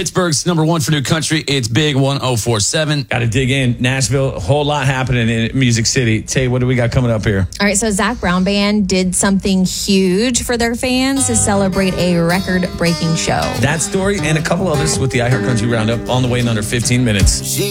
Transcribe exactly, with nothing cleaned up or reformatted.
Pittsburgh's number one for new country. It's Big one oh four seven. Got to dig in. Nashville, a whole lot happening in Music City. Tay, what do we got coming up here? All right, so Zac Brown Band did something huge for their fans to celebrate a record-breaking show. That story and a couple others with the iHeart Country Roundup on the way in under fifteen minutes.